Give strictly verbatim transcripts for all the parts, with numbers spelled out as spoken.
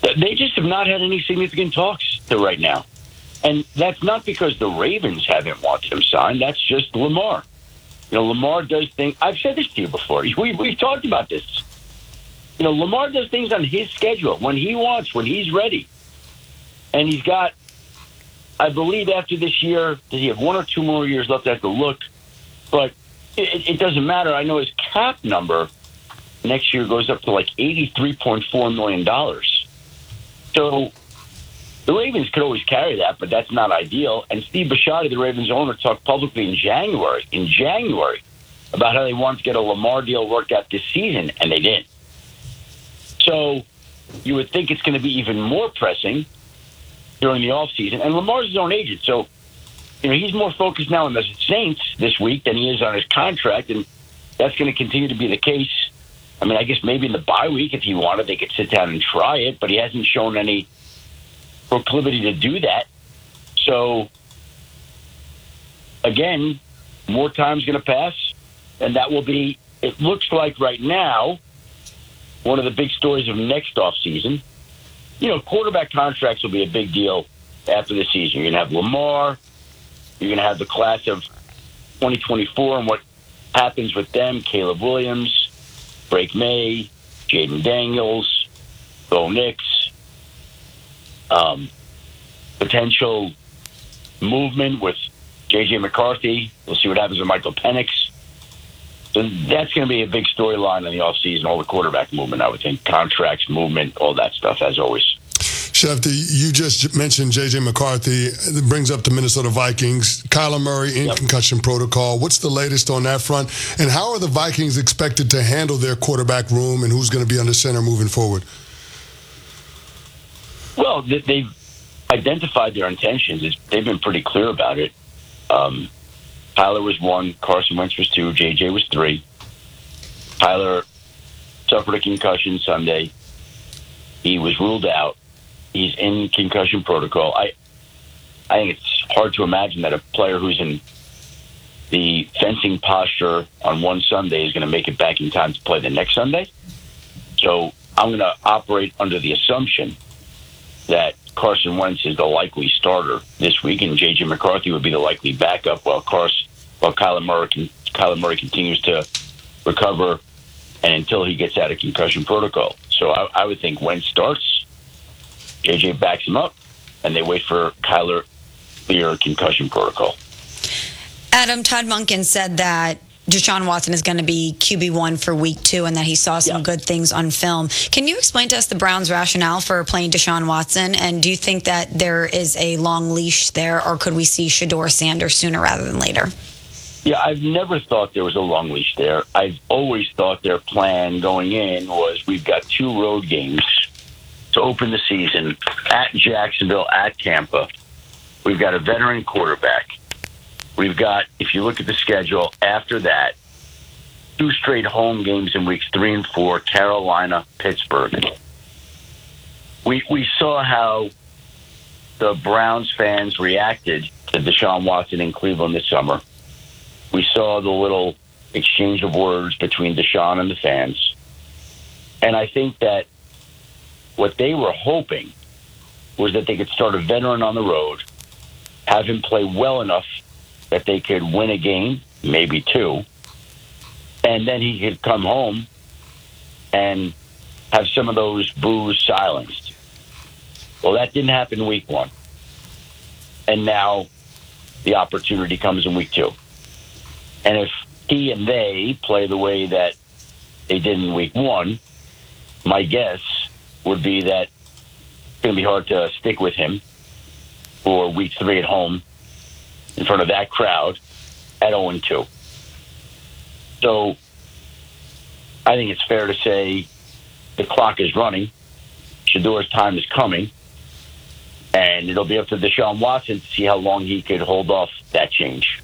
They just have not had any significant talks to right now. And that's not because the Ravens haven't wanted him signed. That's just Lamar. You know, Lamar does things. I've said this to you before. We, we've talked about this. You know, Lamar does things on his schedule, when he wants, when he's ready. And he's got, I believe after this year, does he have one or two more years left? I have to look. But it, it doesn't matter. I know his cap number next year goes up to like eighty-three point four million dollars. So the Ravens could always carry that, but that's not ideal. And Steve Bisciotti, the Ravens owner, talked publicly in January, in January, about how they wanted to get a Lamar deal worked out this season, and they didn't. So you would think it's going to be even more pressing during the offseason. And Lamar's his own agent, so you know he's more focused now on the Saints this week than he is on his contract, and that's going to continue to be the case. I mean, I guess maybe in the bye week, if he wanted, they could sit down and try it, but he hasn't shown any proclivity to do that. So, again, more time's going to pass, and that will be, it looks like right now, one of the big stories of next offseason. You know, quarterback contracts will be a big deal after the season. You're going to have Lamar. You're going to have the class of twenty twenty-four and what happens with them. Caleb Williams, Drake May, Jaden Daniels, Bo Nix. Um, potential movement with J J McCarthy. We'll see what happens with Michael Penix. So that's going to be a big storyline in the offseason, all the quarterback movement, I would think. Contracts, movement, all that stuff, as always. Shefty, you just mentioned J J McCarthy. It brings up the Minnesota Vikings. Kyler Murray in yep. concussion protocol. What's the latest on that front? And how are the Vikings expected to handle their quarterback room, and who's going to be under center moving forward? Well, they've identified their intentions. They've been pretty clear about it. Um, Kyler was one, Carson Wentz was two, J J was three. Kyler suffered a concussion Sunday. He was ruled out. He's in concussion protocol. I I think it's hard to imagine that a player who's in the fencing posture on one Sunday is going to make it back in time to play the next Sunday. So I'm going to operate under the assumption that Carson Wentz is the likely starter this week, and J J McCarthy would be the likely backup while Carson, while Kyler Murray, Kyler Murray continues to recover and until he gets out of concussion protocol. So I, I would think Wentz starts, J J backs him up, and they wait for Kyler clear concussion protocol. Adam, Todd Monken said that Deshaun Watson is going to be Q B one for week two and that he saw some yeah. good things on film. Can you explain to us the Browns' rationale for playing Deshaun Watson? And do you think that there is a long leash there, or could we see Shedeur Sanders sooner rather than later? Yeah, I've never thought there was a long leash there. I've always thought their plan going in was we've got two road games to open the season at Jacksonville, at Tampa. We've got a veteran quarterback. We've got, if you look at the schedule, after that, two straight home games in weeks three and four, Carolina, Pittsburgh. We we saw how the Browns fans reacted to Deshaun Watson in Cleveland this summer. We saw the little exchange of words between Deshaun and the fans. And I think that what they were hoping was that they could start a veteran on the road, have him play well enough that they could win a game, maybe two, and then he could come home and have some of those boos silenced. Well, that didn't happen in week one. And now the opportunity comes in week two. And if he and they play the way that they did in week one, my guess would be that it's going to be hard to stick with him for week three at home in front of that crowd at oh and two. So I think it's fair to say the clock is running. Shedeur's time is coming. And it'll be up to Deshaun Watson to see how long he could hold off that change.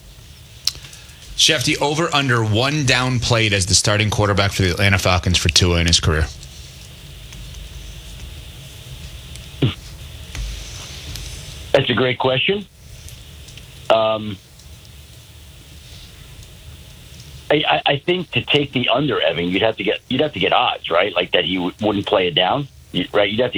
Shefty, over under one down played as the starting quarterback for the Atlanta Falcons for Tua in his career. That's a great question. Um, I, I think to take the under, Evan, you'd have to get you'd have to get odds, right? Like that he w- wouldn't play it down, right? You'd have to